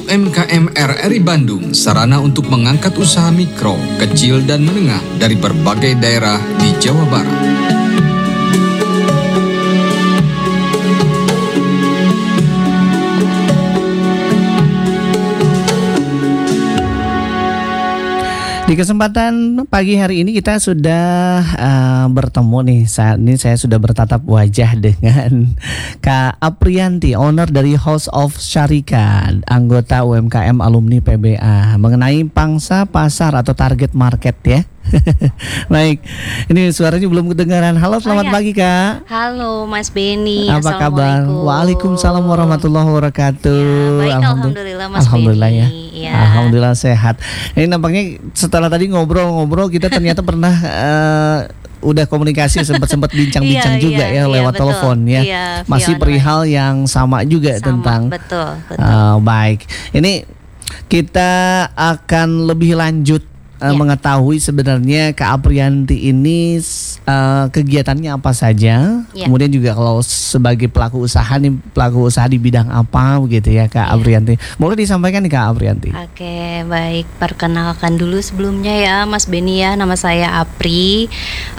UMKM RRI Bandung, sarana untuk mengangkat usaha mikro, kecil, dan menengah dari berbagai daerah di Jawa Barat. Di kesempatan pagi hari ini kita sudah bertemu nih. Saat ini saya sudah bertatap wajah dengan Kak Aprianti, owner dari House of Syarika, anggota UMKM alumni PBA, mengenai pangsa pasar atau target market ya. Baik, ini suaranya belum kedengaran. Halo, selamat pagi Kak. Halo Mas Beni. Apa kabar? Waalaikumsalam warahmatullahi wabarakatuh. Ya, baik, alhamdulillah Mas Alhamdulillah Beni. Ya. Alhamdulillah sehat. Ini nampaknya setelah tadi ngobrol-ngobrol kita ternyata pernah udah komunikasi sempat bincang-bincang juga lewat betul. telepon ya. Masih perihal yang sama juga tentang. Betul. Baik. Ini kita akan lebih lanjut mengetahui sebenarnya Kak Aprianti ini kegiatannya apa saja. Kemudian juga kalau sebagai pelaku usaha di bidang apa begitu ya Kak Aprianti. Boleh disampaikan nih Kak Aprianti. Oke, baik. Perkenalkan dulu sebelumnya ya Mas Beni ya. Nama saya Apri.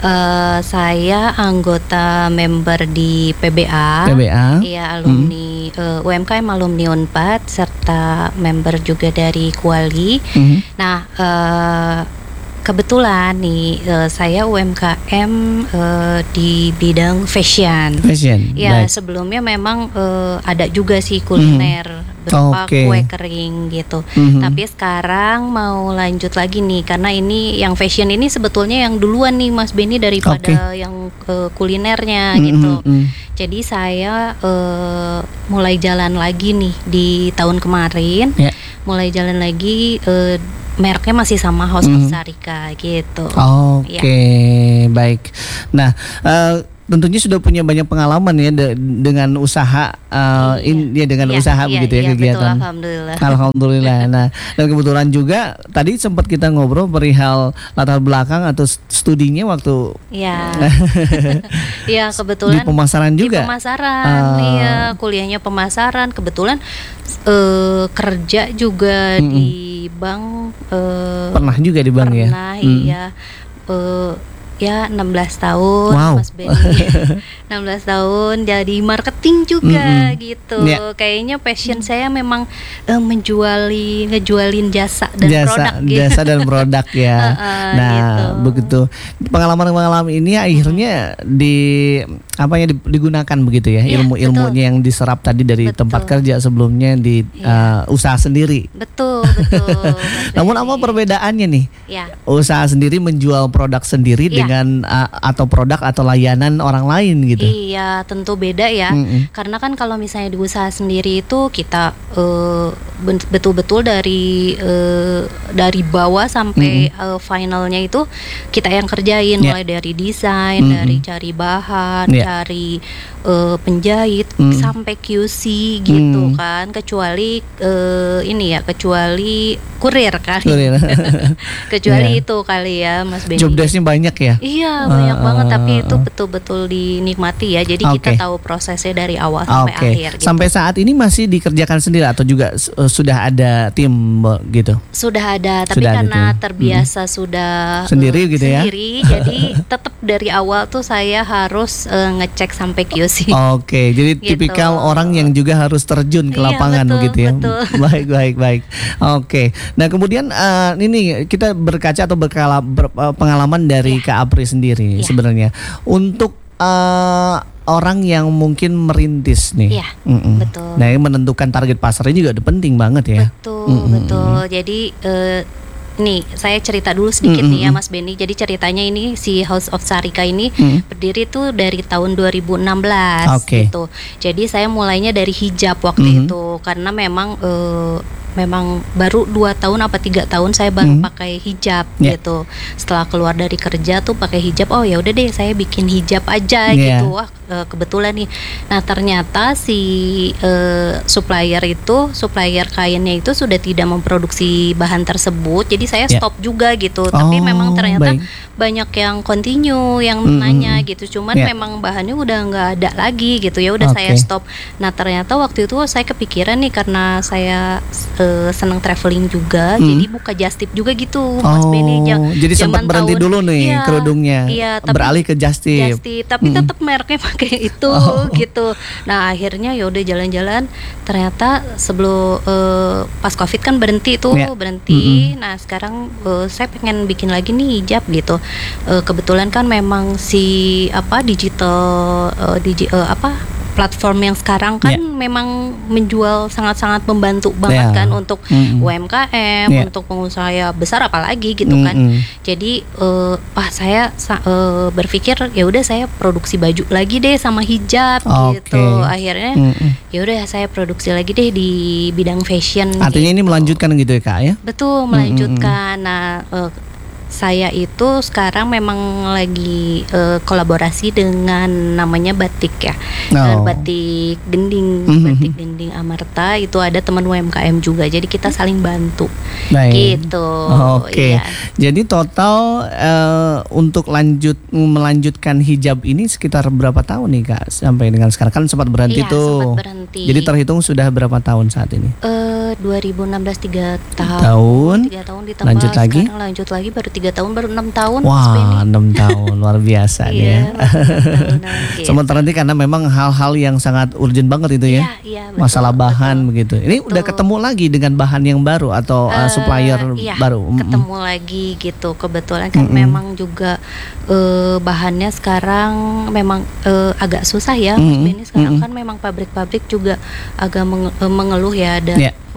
Saya anggota member di PBA. Iya, alumni UMKM alumni Unpad serta member juga dari Kuali. Nah, kebetulan nih saya UMKM di bidang fashion. Ya, baik. Sebelumnya memang ada juga sih kuliner berupa kue kering gitu. Tapi sekarang mau lanjut lagi nih karena ini yang fashion ini sebetulnya yang duluan nih Mas Beni daripada yang kulinernya gitu. Jadi saya mulai jalan lagi nih di tahun kemarin. Mulai jalan lagi mereknya masih sama House of Syarika gitu. Baik. Nah, tentunya sudah punya banyak pengalaman ya dengan usaha usaha begitu ya kegiatan. Betul, alhamdulillah. Nah, dan kebetulan juga tadi sempat kita ngobrol perihal latar belakang atau studinya waktu. Iya, kebetulan di pemasaran juga. Di pemasaran, kuliahnya pemasaran. Kebetulan kerja juga di bank. Pernah juga di bank ya? Pernah, iya. Ya 16 tahun Mas Beni. 16 tahun jadi marketing juga gitu. Kayaknya passion saya memang ngejualin jasa dan produk gitu. Jasa dan produk ya. Nah, gitu. Begitu. Pengalaman-pengalaman ini akhirnya digunakan begitu ya, ilmu-ilmunya yang diserap tadi dari tempat kerja sebelumnya di usaha sendiri. Betul. Namun apa perbedaannya nih? Usaha sendiri menjual produk sendiri dengan atau produk atau layanan orang lain gitu. Iya, tentu beda ya. Karena kan kalau misalnya di usaha sendiri itu kita betul-betul dari bawah sampai finalnya itu kita yang kerjain, mulai dari desain, dari cari bahan, cari penjahit sampai QC gitu kan. Kecuali kecuali kurir kali. Kecuali itu kali ya Mas Beni. Job desk-nya banyak ya? Iya, banyak banget, tapi itu betul-betul dinikmati ya. Jadi kita tahu prosesnya dari awal sampai akhir gitu. Sampai saat ini masih dikerjakan sendiri atau juga sudah ada tim gitu? Sudah ada, tapi karena terbiasa sudah sendiri gitu ya. Jadi tetap dari awal tuh saya harus ngecek sampai QC. Jadi gitu. Tipikal orang yang juga harus terjun ke lapangan begitu ya. Betul. Baik. Nah, kemudian ini kita berkaca atau pengalaman dari Kak Apri sendiri sebenarnya untuk orang yang mungkin merintis nih. Betul. Nah, menentukan target pasarnya juga penting banget ya. Betul. Jadi nih saya cerita dulu sedikit nih ya Mas Beni. Jadi ceritanya ini si House of Syarika ini berdiri tuh dari tahun 2016 gitu. Jadi saya mulainya dari hijab waktu itu karena memang baru 2 tahun apa 3 tahun saya baru pakai hijab gitu. Setelah keluar dari kerja tuh pakai hijab, ya udah deh saya bikin hijab aja gitu. Wah, kebetulan nih. Nah, ternyata si supplier kainnya itu sudah tidak memproduksi bahan tersebut. Jadi saya stop juga gitu. Tapi memang ternyata banyak yang continue yang nanya gitu. Cuman memang bahannya udah nggak ada lagi gitu. Ya udah saya stop. Nah, ternyata waktu itu saya kepikiran nih karena saya senang traveling juga, jadi buka just tip juga gitu, Mas Benny. Jadi sempat berhenti dulu nih kerudungnya, tapi, beralih ke just tip. Tapi tetap mereknya pakai itu gitu. Nah akhirnya ya udah jalan-jalan, ternyata sebelum pas COVID kan berhenti tuh, berhenti. Nah sekarang saya pengen bikin lagi nih hijab gitu. Kebetulan kan memang si digital platform yang sekarang kan memang menjual sangat-sangat membantu banget kan untuk UMKM, untuk pengusaha besar apalagi gitu kan. Jadi saya berpikir ya udah saya produksi baju lagi deh sama hijab gitu. Akhirnya ya udah saya produksi lagi deh di bidang fashion. Artinya gitu. ini melanjutkan gitu ya Kak ya? Betul, melanjutkan. Nah saya itu sekarang memang lagi kolaborasi dengan namanya batik ya, batik gending, batik gending Amarta. Itu ada teman UMKM juga, jadi kita saling bantu. Gitu. Oke. Iya. Jadi total untuk melanjutkan hijab ini sekitar berapa tahun nih Kak sampai dengan sekarang? Kan sempat berhenti tuh. Sempat berhenti. Jadi terhitung sudah berapa tahun saat ini? 2016 3 tahun. 3 tahun ditambah lanjut lagi? Sekarang lanjut lagi baru 3 tahun, baru 6 tahun. Wah, 6 tahun luar biasa nih ya. Gitu. Sempat terhenti karena memang hal-hal yang sangat urgent banget itu ya. Iya, betul, masalah bahan begitu. Ini betul. udah ketemu lagi dengan bahan yang baru atau supplier baru? Ketemu lagi gitu. Kebetulan kan memang juga bahannya sekarang memang agak susah ya, Mas Benny. Sekarang kan memang pabrik-pabrik juga agak mengeluh ya, dan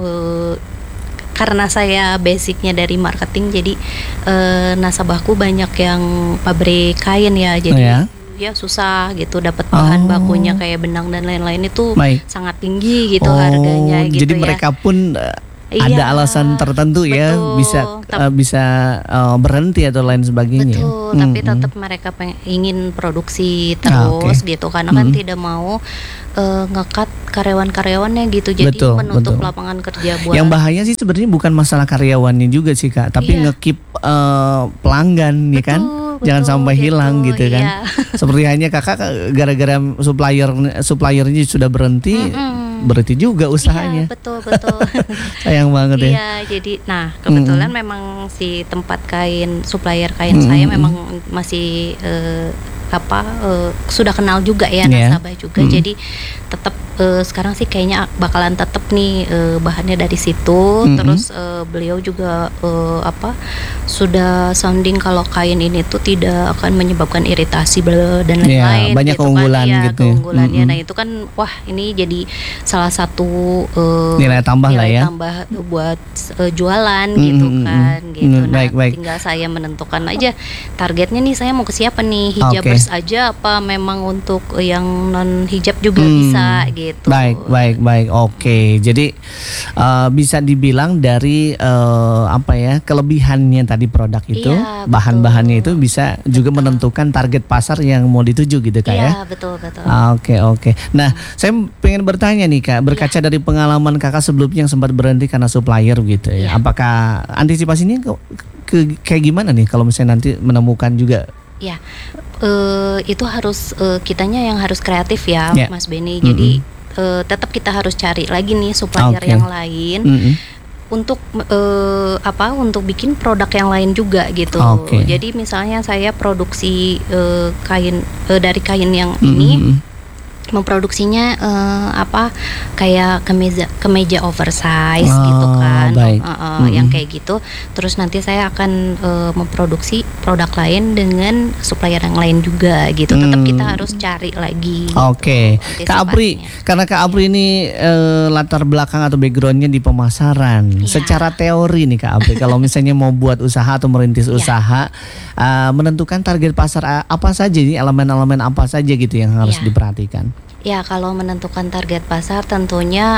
karena saya basicnya dari marketing, jadi nasabahku banyak yang pabrik kain ya, jadi ya susah gitu dapat bahan bakunya kayak benang dan lain-lain itu sangat tinggi gitu harganya gitu. Jadi mereka pun ada alasan tertentu ya, bisa berhenti atau lain sebagainya. Betul, tapi tetap mereka ingin produksi terus gitu, karena kan tidak mau ngekat karyawan-karyawannya gitu, jadi menutup lapangan kerja buat. Yang bahaya sih sebenarnya bukan masalah karyawannya juga sih Kak, tapi ngekip pelanggan ya kan. Jangan sampai hilang gitu kan. Seperti hanya Kakak gara-gara suppliernya sudah berhenti, berhenti juga usahanya. Iya, betul. Sayang banget ya. Iya, jadi kebetulan memang si tempat kain, supplier kain saya memang masih sudah kenal juga ya, nasabah juga. Jadi tetap sekarang sih kayaknya bakalan tetap nih bahannya dari situ. Terus beliau juga sudah sounding kalau kain ini tuh tidak akan menyebabkan iritasi dan lain-lain. Banyak gitu keunggulan kan. gitu. Keunggulannya. Nah itu kan wah ini jadi salah satu nilai tambah lah ya. Tambah buat jualan gitu kan. Gitu. Baik. Tinggal saya menentukan aja targetnya nih, saya mau ke siapa nih, hijabers aja apa memang untuk yang non hijab juga bisa gitu. Baik. Oke. Jadi bisa dibilang dari kelebihannya tadi produk itu, bahan-bahannya itu bisa juga menentukan target pasar yang mau dituju gitu Kak ya. Iya, betul. Oke. Nah, saya pengen bertanya nih Kak, berkaca dari pengalaman Kakak sebelumnya yang sempat berhenti karena supplier gitu ya. Apakah antisipasinya kayak gimana nih kalau misalnya nanti menemukan juga? Ya, itu harus kitanya yang harus kreatif ya, Mas Benny. Jadi tetap kita harus cari lagi nih supplier yang lain untuk untuk bikin produk yang lain juga gitu. Jadi misalnya saya produksi kain dari kain yang ini, memproduksinya kayak kemeja oversize gitu kan, yang kayak gitu. Terus nanti saya akan memproduksi produk lain dengan supplier yang lain juga gitu. Tetap kita harus cari lagi. Kak Apri, karena Kak Apri ini latar belakang atau backgroundnya di pemasaran. Secara teori nih Kak Apri, kalau misalnya mau buat usaha atau merintis usaha, menentukan target pasar apa saja nih, elemen-elemen apa saja gitu yang harus diperhatikan? Ya, kalau menentukan target pasar tentunya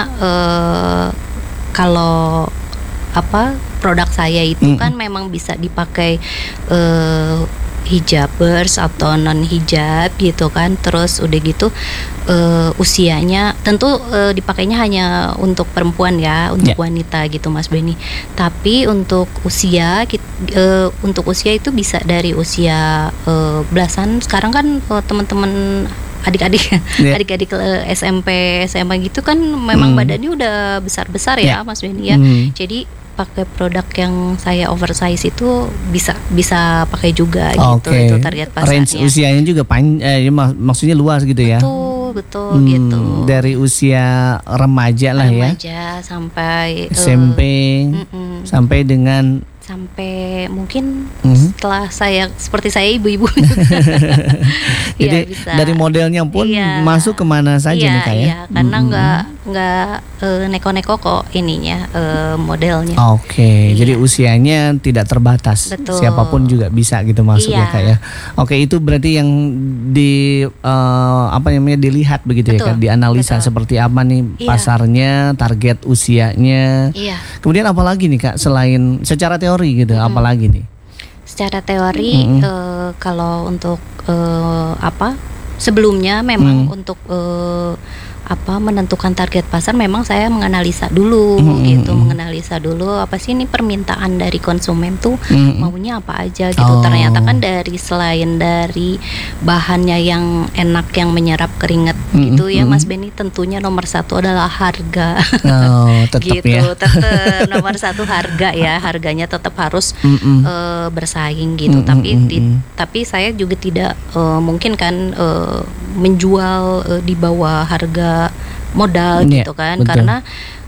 kalau produk saya itu kan memang bisa dipakai hijabers atau non hijab gitu kan. Terus udah gitu usianya tentu dipakainya hanya untuk perempuan ya, untuk wanita gitu Mas Benny. Tapi untuk usia itu bisa dari usia belasan. Sekarang kan teman-teman adik-adik adik-adik SMP SMA gitu kan memang badannya udah besar-besar ya Mas Benny ya. Jadi pakai produk yang saya oversize itu bisa pakai juga gitu. Itu target pasarnya. Range usianya juga maksudnya luas gitu ya. Betul gitu. Dari usia remaja lah ya. Remaja sampai SMP sampai dengan sampai mungkin setelah seperti saya ibu-ibu. Jadi bisa. Dari modelnya pun masuk kemana saja nih Kak ya? Iya, karena nggak neko-neko kok ininya modelnya. Jadi usianya tidak terbatas. Betul. Siapapun juga bisa gitu masuk ya Kak ya. Itu berarti yang dilihat begitu ya Kak, dianalisa seperti apa nih pasarnya, target usianya. Kemudian apa lagi nih Kak selain secara teori gitu, apalagi nih? Secara teori kalau untuk sebelumnya memang untuk menentukan target pasar memang saya menganalisa dulu gitu, menganalisa dulu apa sih ini permintaan dari konsumen tuh maunya apa aja gitu. Ternyata kan selain dari bahannya yang enak yang menyerap keringat gitu ya Mas Benny, tentunya nomor satu adalah harga. Tetap gitu ya. Tetap nomor satu harga ya, harganya tetap harus bersaing gitu. Tapi saya juga tidak mungkin kan menjual di bawah harga modal gitu kan, betul. Karena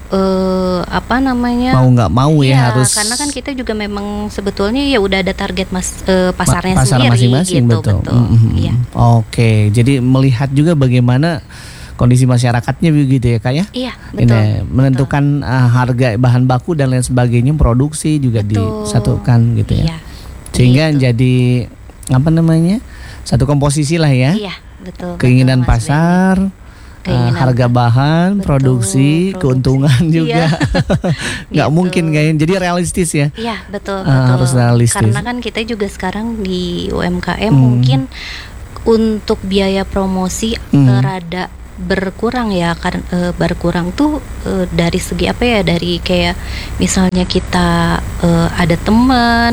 mau nggak mau ya harus, karena kan kita juga memang sebetulnya ya udah ada target pasarnya pasar sendiri masing-masing, gitu, betul. Iya. Jadi melihat juga bagaimana kondisi masyarakatnya begitu ya Kak ya. Iya, betul. Menentukan harga bahan baku dan lain sebagainya, produksi juga disatukan gitu ya. Sehingga jadi satu komposisi lah ya. Iya, betul. Keinginan pasar, harga bahan, produksi, keuntungan juga. Nggak mungkin kayaknya. Jadi realistis ya. Iya, betul. Harus realistis. Karena kan kita juga sekarang di UMKM mungkin untuk biaya promosi rada berkurang ya, karena berkurang tuh dari segi dari kayak misalnya kita ada teman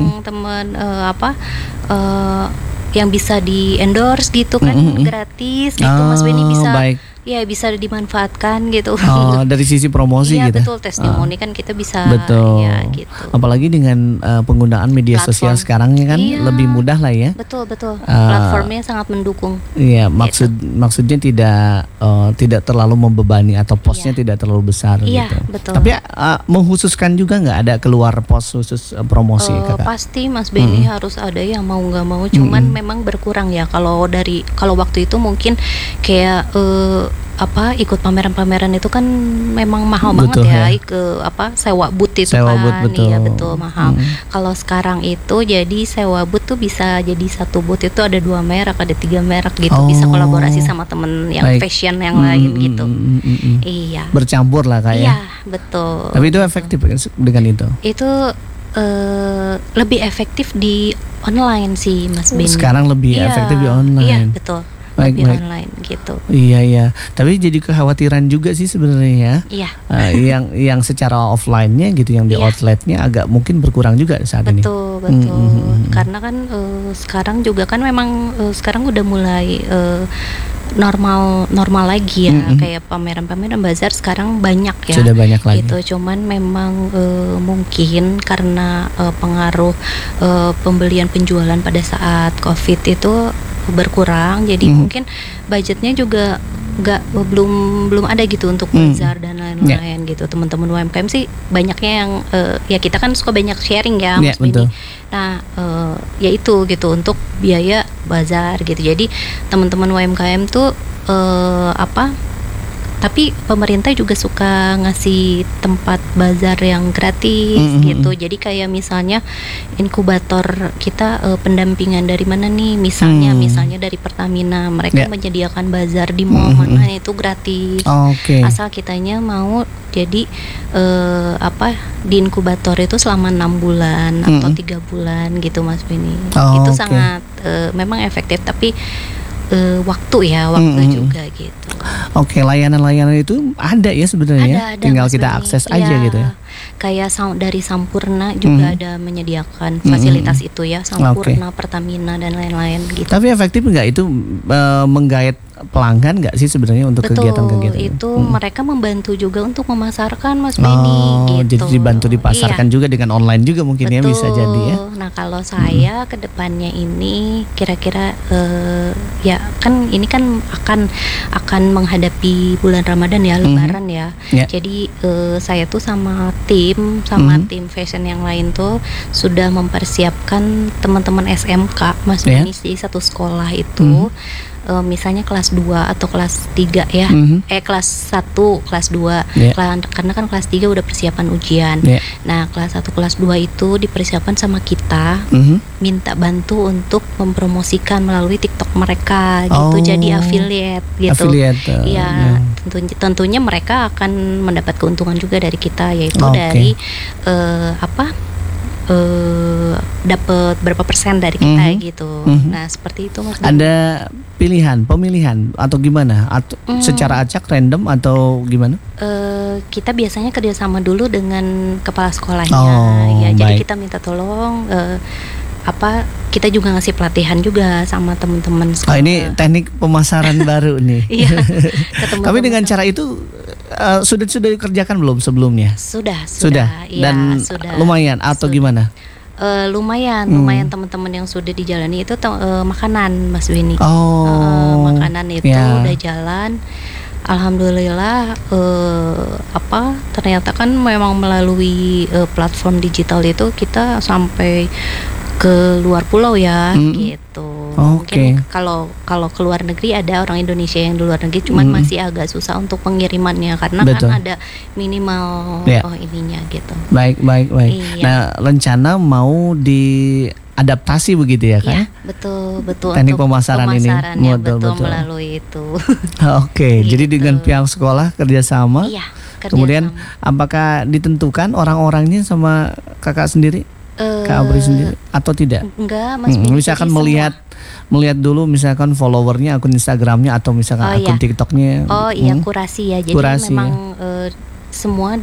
yang bisa di endorse gitu kan, gratis gitu Mas Benny, bisa ya bisa dimanfaatkan gitu. Dari sisi promosi gitu. Iya betul, testimoni kan kita bisa. Betul. Ya, gitu. Apalagi dengan penggunaan media sosial sekarang kan lebih mudah lah ya. Betul. Platformnya sangat mendukung. Iya, maksudnya tidak terlalu membebani atau posnya tidak terlalu besar gitu. Betul. Tapi mengkhususkan juga nggak ada keluar pos khusus promosi Kakak? Pasti Mas Benny harus ada yang mau nggak mau, cuman memang berkurang ya. Kalau waktu itu mungkin kayak ikut pameran-pameran itu kan memang mahal banget ya. Sewa booth itu iya betul mahal. Kalau sekarang itu jadi sewa booth tuh bisa jadi satu booth itu ada 2 merek, ada 3 merek gitu, bisa kolaborasi sama temen yang fashion yang lain gitu. Iya. Bercampur lah kayak. Iya, betul. Tapi itu efektif dengan itu? Itu lebih efektif di online sih Mas Benny. Sekarang lebih efektif di online. Iya, betul. Lebih online gitu. Iya. Tapi jadi kekhawatiran juga sih sebenarnya ya. Iya. Yang secara offline-nya gitu, yang di outletnya agak mungkin berkurang juga saat ini. Betul. Karena kan sekarang juga kan memang sekarang udah mulai normal lagi ya. Kayak pameran-pameran bazar sekarang banyak ya. Sudah banyak lagi. Gitu. Cuman memang mungkin karena pengaruh pembelian penjualan pada saat Covid itu berkurang, jadi mungkin budgetnya juga belum ada gitu untuk bazar dan lain-lain gitu. Teman-teman UMKM sih banyaknya yang ya kita kan suka banyak sharing ya Mas Benny. Nah ya itu gitu untuk biaya bazar gitu. Jadi teman-teman UMKM tuh tapi pemerintah juga suka ngasih tempat bazar yang gratis gitu. Jadi kayak misalnya inkubator kita pendampingan dari mana nih, misalnya dari Pertamina, mereka menyediakan bazar di mall mana itu gratis. Asal kitanya mau jadi di inkubator itu selama 6 bulan atau 3 bulan gitu Mas Benny. Itu sangat memang efektif, tapi waktu juga gitu. Layanan-layanan itu ada ya sebenarnya. Ada, tinggal Mas kita Benny. akses aja gitu ya. kayak dari Sampurna juga ada menyediakan fasilitas itu ya, Sampurna, Pertamina dan lain-lain gitu. Tapi efektif nggak itu menggait pelanggan nggak sih sebenarnya untuk kegiatan-kegiatan itu? Mereka membantu juga untuk memasarkan Mas Benny gitu. Jadi dibantu dipasarkan juga dengan online juga mungkin. Ya bisa jadi ya. Nah kalau saya kedepannya ini kira-kira ya kan ini kan akan menghadapi bulan Ramadan ya, Lebaran ya. Jadi saya tuh sama tim fashion yang lain tuh sudah mempersiapkan teman-teman SMK Mas Benny di satu sekolah itu. Misalnya kelas 2 atau kelas 3 ya, kelas 1, kelas 2 karena kan kelas 3 udah persiapan ujian. Nah kelas 1, kelas 2 itu dipersiapkan sama kita, minta bantu untuk mempromosikan melalui TikTok mereka gitu, jadi affiliate gitu. Iya, tentunya mereka akan mendapat keuntungan juga dari kita, yaitu dari dapat berapa persen dari kita gitu. Nah seperti itu Mas. Ada pemilihan atau gimana? Atau secara acak random atau gimana? Kita biasanya kerjasama dulu dengan kepala sekolahnya. Ya jadi kita minta tolong. Kita juga ngasih pelatihan juga sama teman-teman sekolah. Ini teknik pemasaran baru nih. Iya. Tapi dengan cara itu sudah dikerjakan belum sebelumnya? Sudah. Dan lumayan atau gimana? Lumayan teman-teman yang sudah dijalani itu makanan Mas Benny. Makanan itu udah jalan. Alhamdulillah ternyata kan memang melalui platform digital itu kita sampai ke luar pulau ya gitu. Mungkin kalau ke luar negeri ada orang Indonesia yang di luar negeri, cuman masih agak susah untuk pengirimannya karena kan ada minimal ininya gitu. Baik. Iya. Nah, rencana mau diadaptasi begitu ya kan? Iya, betul. Teknik pemasaran ini. Betul melalui itu. Jadi dengan pihak sekolah kerjasama. Iya, kemudian apakah ditentukan orang-orangnya sama kakak sendiri? Kak Apri sendiri atau tidak? Enggak, Mas. Misalkan melihat dulu misalkan followernya, akun Instagramnya atau misalkan akun TikToknya. Kurasi ya. Jadi memang semua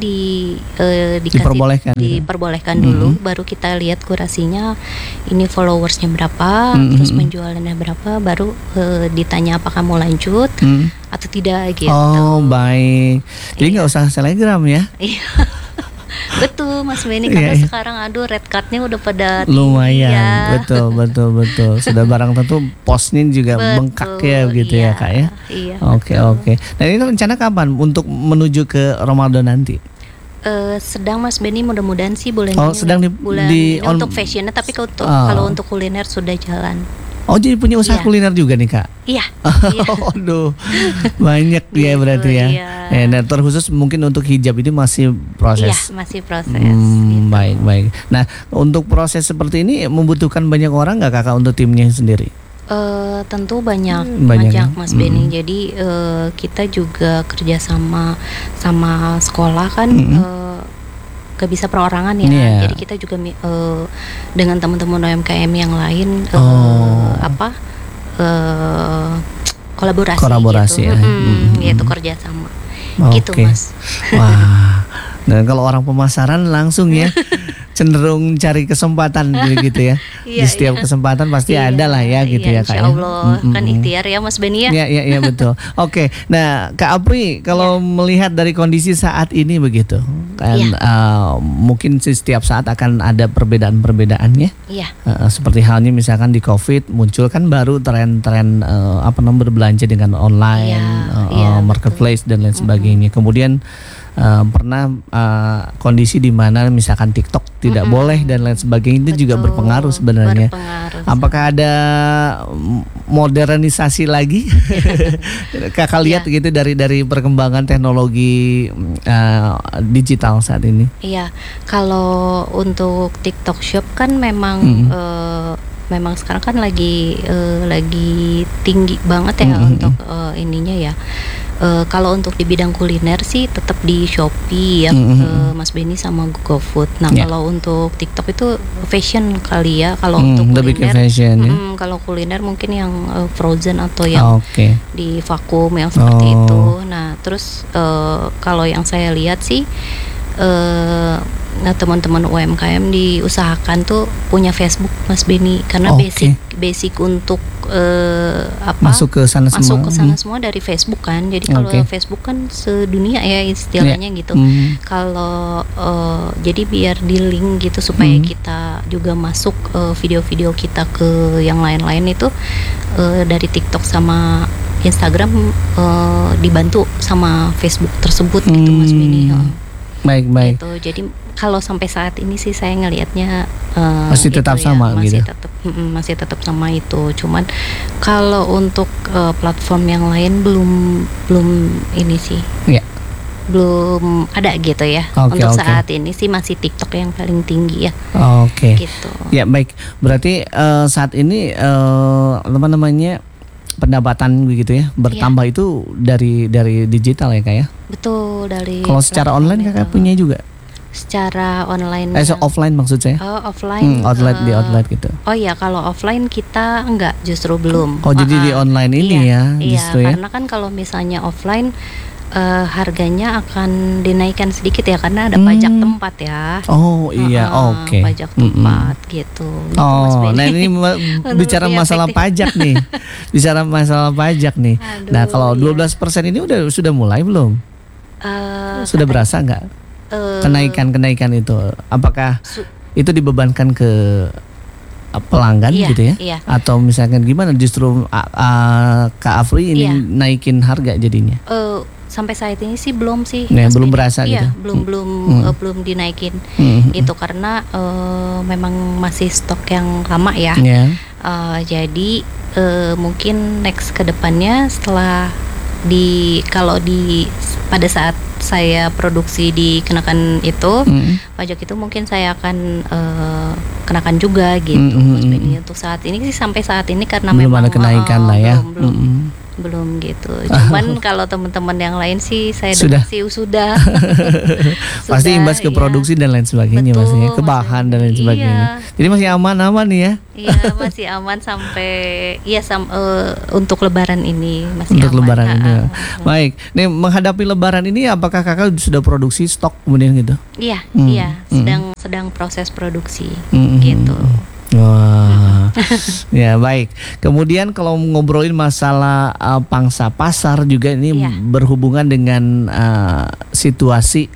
diperbolehkan dulu, baru kita lihat kurasinya, ini followersnya berapa, terus penjualannya berapa, baru ditanya apakah mau lanjut atau tidak gitu. Baik. Jadi nggak usah Telegram ya? Betul Mas Benny, karena sekarang red cardnya udah pada lumayan ya. Betul. Sudah barang tentu postnya juga bengkak ya begitu ya Kak ya. Iya. Oke. Nah ini rencana kapan untuk menuju ke Ramadan nanti? Sedang Mas Benny, mudah-mudahan sih bulan ini bulan ini untuk fashionnya, tapi kalau untuk kuliner sudah jalan. Jadi punya usaha kuliner juga nih Kak? Iya. Aduh, banyak ya berarti ya. Nah, terkhusus mungkin untuk hijab itu masih proses. Iya, masih proses. Gitu. Baik. Nah, untuk proses seperti ini membutuhkan banyak orang nggak Kakak untuk timnya sendiri? Tentu banyak Mas Benny. Jadi kita juga kerja sama sekolah kan. Gak bisa perorangan ya. Jadi kita juga dengan teman-teman UMKM yang lain kolaborasi gitu. Yaitu kerjasama. Gitu Mas. Wah. Dan kalau orang pemasaran langsung ya cenderung cari kesempatan gitu ya. Di setiap kesempatan pasti ada lah ya gitu ya Kak. Insya Allah kan ikhtiar ya Mas Benny ya. Iya betul. Oke. Nah Kak Apri, kalau melihat dari kondisi saat ini begitu kan, mungkin setiap saat akan ada perbedaan-perbedaannya. Iya. Seperti halnya misalkan di COVID muncul kan baru tren-tren berbelanja dengan online, marketplace dan lain sebagainya. Kemudian pernah kondisi di mana misalkan TikTok tidak boleh dan lain sebagainya, itu juga berpengaruh sebenarnya. Apakah ada modernisasi lagi? Kakak lihat gitu dari perkembangan teknologi digital saat ini? Iya, kalau untuk TikTok Shop kan memang memang sekarang kan lagi tinggi banget ya untuk ininya ya. Kalau untuk di bidang kuliner sih tetap di Shopee ya, Mas Benny sama GoFood. Nah kalau untuk TikTok itu fashion kali ya. Kalau untuk kuliner, kalau kuliner mungkin yang frozen atau yang di vakum yang seperti itu. Nah terus kalau yang saya lihat sih teman-teman UMKM diusahakan tuh punya Facebook, Mas Beni, karena basic untuk masuk ke sana semua dari Facebook kan. Jadi kalau Facebook kan sedunia ya istilahnya gitu. Kalau jadi biar di link gitu supaya kita juga masuk video-video kita ke yang lain-lain itu dari TikTok sama Instagram dibantu sama Facebook tersebut gitu, Mas Beni. Baik. Gitu. Jadi kalau sampai saat ini sih saya ngelihatnya masih tetap sama gitu. Masih tetap sama itu. Cuman kalau untuk platform yang lain belum ini sih. Yeah. Belum ada gitu ya. Untuk saat ini sih masih TikTok yang paling tinggi ya. Gitu. Ya, baik. Berarti saat ini pendapatan begitu ya bertambah itu dari digital ya Kak ya? Betul, dari. Kalau secara online Kakak punya juga? Secara online. Offline maksud saya? Offline. Outlet gitu. Oh ya, kalau offline kita enggak, justru belum. Jadi di online ini justru ya? Karena kan kalau misalnya offline harganya akan dinaikkan sedikit ya karena ada pajak tempat ya. Pajak tempat gitu. Nah ini bicara masalah pajak nih. Aduh, nah kalau 12% ini sudah mulai belum? Sudah berasa nggak kenaikan itu? Apakah itu dibebankan ke pelanggan gitu ya? Iya. Atau misalkan gimana justru Kak Afri ini naikin harga jadinya? Sampai saat ini sih belum sih. Belum berasa gitu. Belum dinaikin gitu karena memang masih stok yang lama ya. Jadi mungkin next ke depannya setelah pada saat saya produksi dikenakan itu pajak itu mungkin saya akan kenakan juga gitu. Untuk saat ini sih sampai saat ini karena belum memang ada kenaikan lah ya. Belum gitu. Cuman kalau teman-teman yang lain sih saya dengar sih sudah. Pasti imbas ke produksi dan lain sebagainya, maksudnya ke bahan dan lain sebagainya. Jadi masih aman nih ya. Iya, masih aman sampai untuk lebaran ini masih untuk aman. Lebaran ini. Baik. Nih menghadapi lebaran ini apakah Kakak sudah produksi stok kemudian gitu? Iya, sedang proses produksi gitu. Wah, ya baik. Kemudian kalau ngobrolin masalah pangsa pasar juga ini berhubungan dengan situasi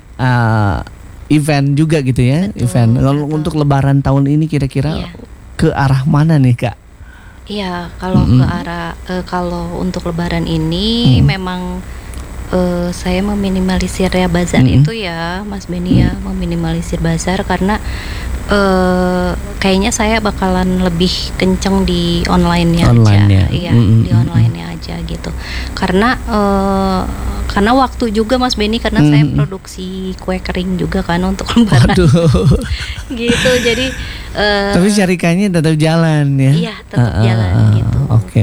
event juga gitu ya. Event. Kalau untuk Lebaran tahun ini kira-kira ke arah mana nih Kak? Iya, kalau ke arah kalau untuk Lebaran ini memang saya meminimalisir ya bazar itu ya, Mas Beni ya, meminimalisir bazar karena kayaknya saya bakalan lebih kenceng di online-nya aja. Iya, di online-nya aja gitu. Karena waktu juga Mas Beni karena saya produksi kue kering juga kan untuk Lebaran. Gitu. Jadi tapi syarikannya tetap jalan ya. Iya, tetap jalan gitu.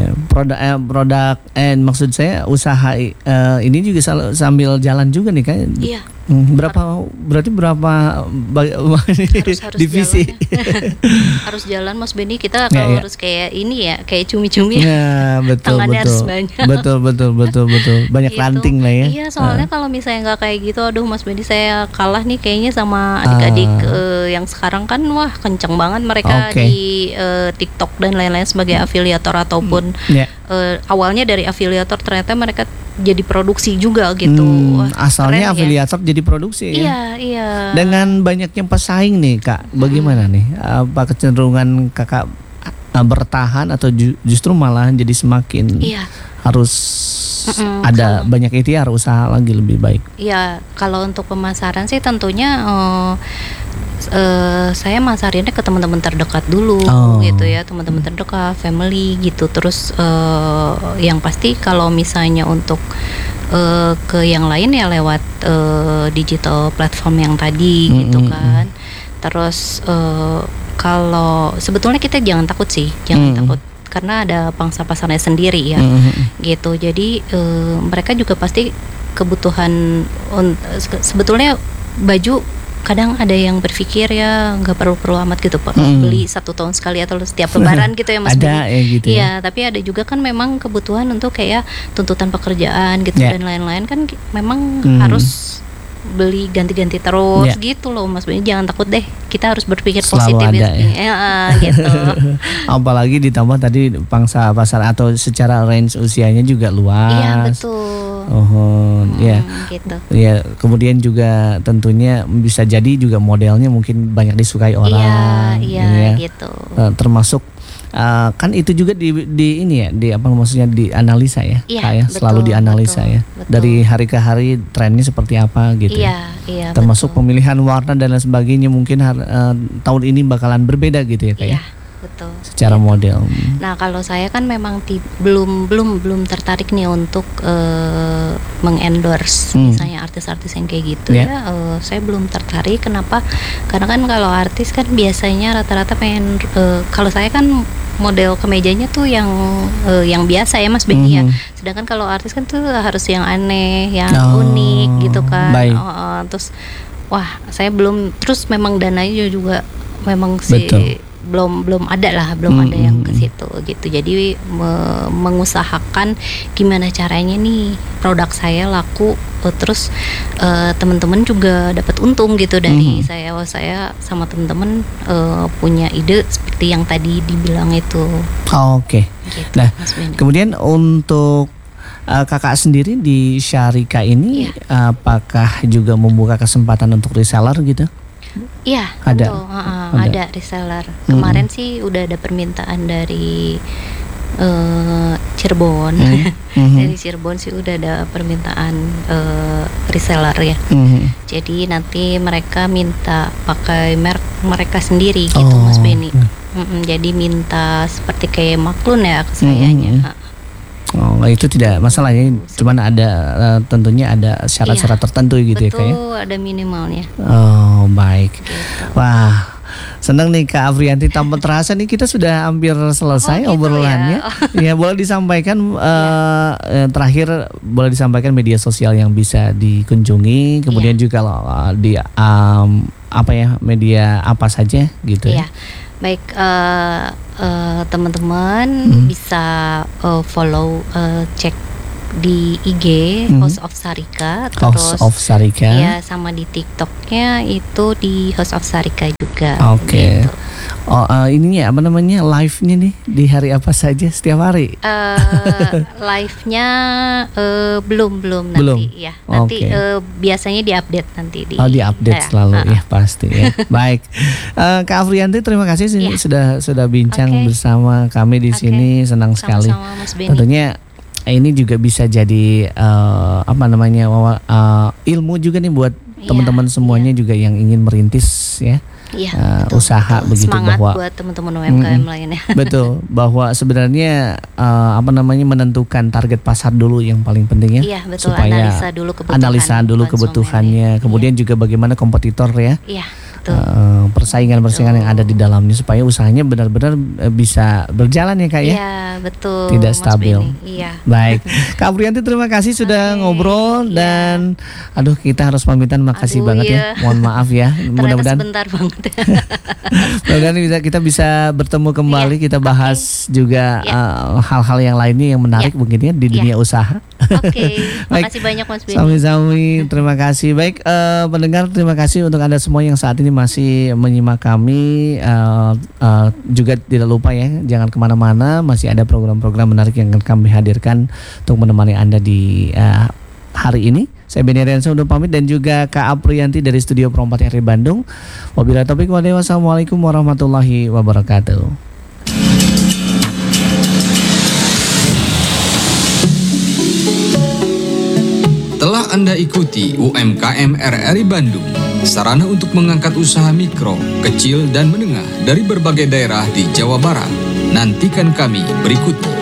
Produk maksud saya usaha ini juga sambil jalan juga nih kan? Iya. Berarti berapa harus divisi? Harus jalan Mas Beni, kita kalau harus kayak ini ya, kayak cumi-cumi. Betul. Tangannya harus banyak. Betul. Banyak gitu. Ranting lah ya. Iya, soalnya kalau misalnya nggak kayak gitu, aduh Mas Beni saya kalah nih kayaknya sama adik-adik yang sekarang kan wah kenceng banget mereka di TikTok dan lain-lain sebagai afiliator ataupun awalnya dari afiliator ternyata mereka jadi produksi juga gitu. Asalnya afiliator jadi produksi ya. Iya. Dengan banyaknya pesaing nih Kak, bagaimana nih? Apa kecenderungan Kakak bertahan atau justru malah jadi semakin harus ada banyak ikhtiar usaha lagi lebih baik? Iya, kalau untuk pemasaran sih tentunya saya masarinnya ke teman-teman terdekat dulu gitu ya, teman-teman terdekat, family gitu. Terus yang pasti kalau misalnya untuk ke yang lain ya lewat digital platform yang tadi gitu kan. Terus kalau sebetulnya kita jangan takut sih, takut karena ada pangsa pasarnya sendiri ya gitu. Jadi mereka juga pasti kebutuhan sebetulnya baju. Kadang ada yang berpikir ya nggak perlu amat gitu Pak, beli 1 tahun sekali atau setiap Lebaran gitu ya Mas. Ada gitu ya. Tapi ada juga kan memang kebutuhan untuk kayak tuntutan pekerjaan gitu dan lain-lain kan memang harus beli ganti-ganti terus gitu loh Mas Benny. Jangan takut deh, kita harus berpikir selalu positif ada, gitu. Apalagi ditambah tadi pangsa pasar atau secara range usianya juga luas. Iya betul. Gitu. Ya, kemudian juga tentunya bisa jadi juga modelnya mungkin banyak disukai orang. Iya gitu. Termasuk kan itu juga di ini ya, di apa maksudnya dianalisa ya, kayak selalu dianalisa ya. Betul. Dari hari ke hari trennya seperti apa gitu. Iya. Termasuk pemilihan warna dan lain sebagainya mungkin tahun ini bakalan berbeda gitu ya kayak. Betul. Secara model. Nah kalau saya kan memang belum tertarik nih untuk mengendorse misalnya artis-artis yang kayak gitu ya. Saya belum tertarik. Kenapa? Karena kan kalau artis kan biasanya rata-rata pengen kalau saya kan model kemejanya tuh yang biasa ya Mas Benny ya. Sedangkan kalau artis kan tuh harus yang aneh, yang unik gitu kan. Terus wah saya belum, terus memang dananya juga memang sih belum ada yang ke situ gitu. Jadi mengusahakan gimana caranya nih produk saya laku, terus teman-teman juga dapat untung gitu dari saya. Saya sama teman-teman punya ide seperti yang tadi dibilang itu. Oke. Gitu, nah kemudian untuk kakak sendiri di Syarika ini apakah juga membuka kesempatan untuk reseller gitu? Iya, ada reseller. Kemarin sih udah ada permintaan dari Cirebon. Dari Cirebon sih udah ada permintaan reseller ya. Jadi nanti mereka minta pakai merek mereka sendiri gitu Mas Benny. Jadi minta seperti kayak maklun ya ke sayanya. Itu tidak masalahnya, cuman ada tentunya ada syarat-syarat tertentu gitu. Betul, ya kayak. Ada minimalnya. Baik. Gitu. Wah, senang nih Kak Aprianti, tanpa terasa nih kita sudah hampir selesai obrolannya. Ya boleh disampaikan terakhir, boleh disampaikan media sosial yang bisa dikunjungi, kemudian juga di media apa saja gitu ya. Baik, teman-teman bisa follow, cek di IG House of Sarika, terus House of Sarika. Ya, sama di TikToknya itu di House of Sarika juga. Oke. Gitu. Ininya apa namanya, live-nya nih di hari apa saja setiap hari? Live-nya belum nanti ya. Nanti biasanya diupdate nanti di. Diupdate selalu ya pasti ya. Baik, Kak Aprianti terima kasih sudah bincang bersama kami di sini, senang sekali. Sama-sama, Mas Benny. Tentunya ini juga bisa jadi ilmu juga nih buat teman-teman semuanya juga yang ingin merintis ya. Usaha begitu. Semangat bahwa buat teman-teman UMKM lainnya. Betul, bahwa sebenarnya menentukan target pasar dulu yang paling penting ya. Iya, betul. Supaya analisa dulu kebutuhannya, kemudian juga bagaimana kompetitor ya. Iya. Persaingan yang ada di dalamnya supaya usahanya benar-benar bisa berjalan ya Kak ya. Iya, betul. Tidak stabil. Iya. Baik. Kak Aprianti terima kasih sudah ngobrol dan kita harus pamitan, makasih banget ya. Mohon maaf ya. Mudah-mudahan sebentar banget. Mudah-mudahan kita bisa bertemu kembali, kita bahas juga hal-hal yang lainnya yang menarik begini ya di dunia usaha. Makasih banyak Mas Benny. Sami-sami, terima kasih. Baik, pendengar, terima kasih untuk Anda semua yang saat ini masih menyimak kami. Juga tidak lupa ya, jangan kemana-mana, masih ada program-program menarik yang akan kami hadirkan untuk menemani Anda di hari ini. Saya Benny Ariansyah undur pamit dan juga Kak Aprianti dari Studio Pro 4 RRI Bandung. Wabillahi taufiq wal hidayah. Wassalamualaikum warahmatullahi wabarakatuh. Telah Anda ikuti UMKM RRI Bandung, sarana untuk mengangkat usaha mikro, kecil, dan menengah dari berbagai daerah di Jawa Barat. Nantikan kami berikutnya.